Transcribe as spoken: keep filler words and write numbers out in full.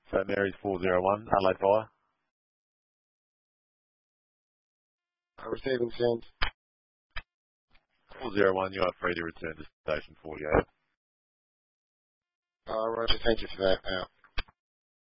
Saint Mary's four zero one, Adelaide Fire. Uh, receiving send. four zero one, you are free to return to station forty-eight. Uh, Roger, thank you for that. Out.